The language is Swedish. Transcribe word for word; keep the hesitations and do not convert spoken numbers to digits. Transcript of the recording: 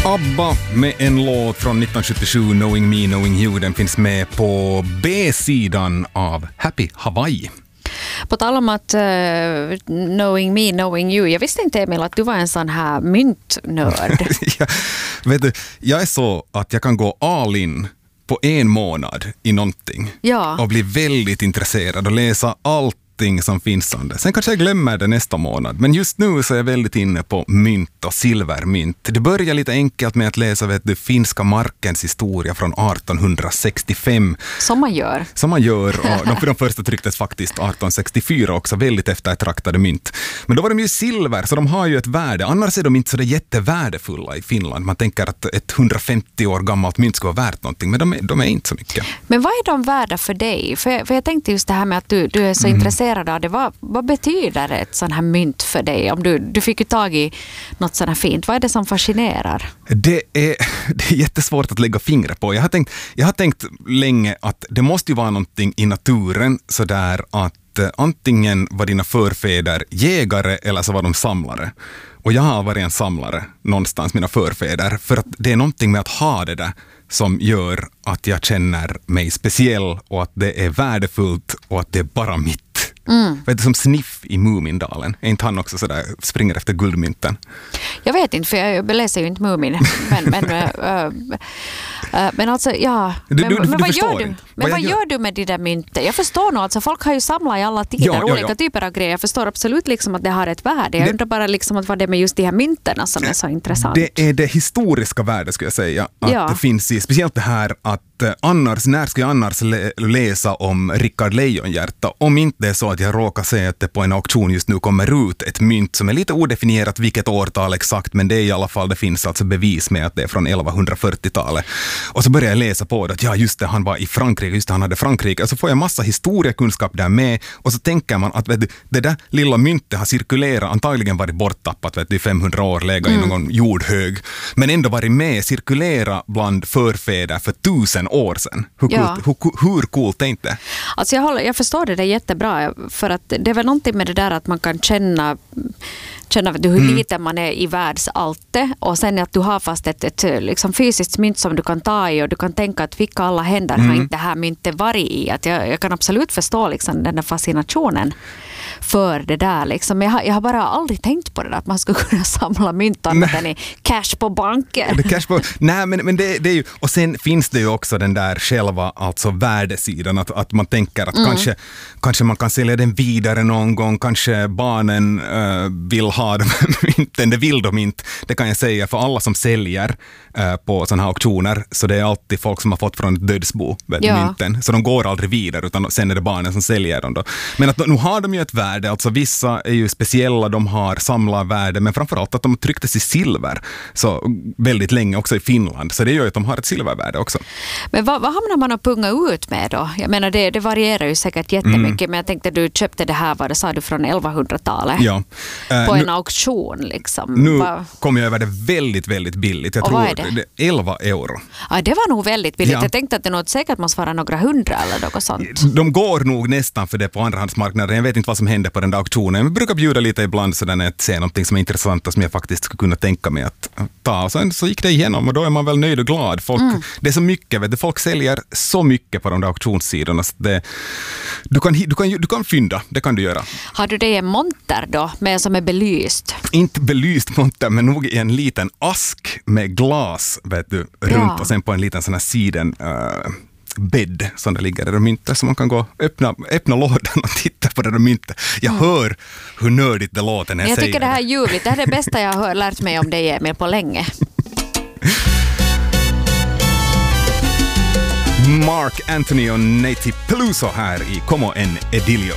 ABBA med en låt från nittonhundrasjuttiosju, Knowing Me, Knowing You. Den finns med på B-sidan av Happy Hawaii. På tal om att uh, Knowing Me, Knowing You. Jag visste inte, Emil, att du var en sån här myntnörd. ja, vet du, jag är så att jag kan gå all in på en månad i någonting. Ja. Och bli väldigt intresserad och läsa allt som finns om det. Sen kanske jag glömmer det nästa månad. Men just nu så är jag väldigt inne på mynt och silvermynt. Det börjar lite enkelt med att läsa vet du, finska markens historia från artonhundrasextiofem. Som man gör. Som man gör. Och de, för de första trycktes faktiskt arton sextiofyra också. Väldigt eftertraktade mynt. Men då var de ju silver så de har ju ett värde. Annars är de inte så det jättevärdefulla i Finland. Man tänker att ett hundrafemtio år gammalt mynt ska vara värt någonting. Men de är, de är inte så mycket. Men vad är de värda för dig? För jag, för jag tänkte just det här med att du, du är så mm. intresserad av det. Vad, vad betyder ett sån här mynt för dig? Om du, du fick ju tag i något sån här fint. Vad är det som fascinerar? Det är, det är jättesvårt att lägga fingret på. Jag har tänkt, jag har tänkt länge att det måste ju vara någonting i naturen så där att eh, antingen var dina förfäder jägare eller så var de samlare. Och jag har varit en samlare någonstans, mina förfäder. För att det är någonting med att ha det där som gör att jag känner mig speciell och att det är värdefullt och att det är bara mitt. Mm. Vet du, som Sniff i Mumindalen. Är inte han också sådär, springer efter guldmynten? Jag vet inte, för jag läser ju inte Mumin. Men, men, äh, äh, men alltså, ja. Du, du, men, du, men du vad gör du? Inte. Men vad, vad gör, gör du med de där mynten? Jag förstår nog, alltså folk har ju samlat i alla tider, ja, ja, olika ja. typer av grejer. Jag förstår absolut liksom att det har ett värde. Jag det, undrar bara liksom att vad det är med just de här mynterna som är så intressant. Det är det historiska värdet, skulle jag säga. Att ja. det finns i, speciellt det här att annars, när ska jag annars läsa om Rickard Lejonhjärta? Om inte det är så att jag råkar se att det på en auktion just nu kommer ut ett mynt som är lite odefinierat vilket årtal exakt, men det är i alla fall, det finns alltså bevis med att det är från elvahundrafyrtiotalet. Och så börjar jag läsa på det att ja, just det, han var i Frankrike, just det, han hade Frankrike. Och så får jag massa historiekunskap där med och så tänker man att vet du, det där lilla myntet har cirkulerat, antagligen varit borttappat vet du, i femhundra år, legat mm. i någon jordhög, men ändå varit med, cirkulera bland förfäder för tusen år sedan. Hur, ja. coolt, hur, hur coolt är inte? Alltså jag, håller, jag förstår det, det är jättebra, för att det är väl någonting med det där att man kan känna känna hur mm. lite man är i världsaltet och sen att du har fast ett, ett liksom fysiskt mynt som du kan ta i och du kan tänka att vilka alla händer mm. har inte det här myntet varit i. Att jag, jag kan absolut förstå liksom den där fascinationen för det där. Liksom. Jag, har, jag har bara aldrig tänkt på det där, att man skulle kunna samla mynt annat än i cash på banken. Det cash på, nej, men, men det, det är ju, och sen finns det ju också den där själva alltså värdesidan, att, att man tänker att mm. kanske, kanske man kan sälja den vidare någon gång, kanske barnen äh, vill ha de mynten, det vill de inte, det kan jag säga för alla som säljer äh, på sådana här auktioner, så det är alltid folk som har fått från ett dödsbo ja. mynten, så de går aldrig vidare utan sen är det barnen som säljer dem då. Men att nu har de ju ett värde, alltså vissa är ju speciella, de har samlat värde, men framförallt att de trycktes i silver så väldigt länge också i Finland, så det gör ju att de har ett silvervärde också. Men vad, vad hamnar man att punga ut med då? Jag menar det, det varierar ju säkert jättemycket, mm. men jag tänkte du köpte det här, vad det sa du, från elvahundratalet ja. uh, på en nu, auktion liksom. Nu Va? kom jag över det väldigt, väldigt billigt. Jag och tror vad är det? det är elva euro. Ja, det var nog väldigt billigt. Ja. Jag tänkte att det nog säkert måste vara några hundra eller något sånt. De går nog nästan för det på andrahandsmarknaden. Jag vet inte vad som händer på den där auktionen. Jag brukar bjuda lite ibland så när jag ser någonting som är intressant och som jag faktiskt skulle kunna tänka mig att ta. Sen så gick det igenom och då är man väl nöjd och glad. Folk, mm. Det är så mycket, vet du, folk säljer så mycket på de där auktionssidorna. Så det, du, kan, du, kan, du kan fynda, det kan du göra. Har du det i en monter då, med som är belyst? Inte belyst monter, men nog i en liten ask med glas, vet du, runt ja. och sen på en liten sån här siden... Uh, bädd som det ligger där mynter, så man kan gå öppna, öppna lådan och titta på det där myntet. Jag mm. hör hur nördigt det låter när jag, jag säger tycker det här är ljuvligt. Det här är det bästa jag har lärt mig om dig, Emil, på länge. Mark Anthony och Nati Peluso här i Como en Edilio.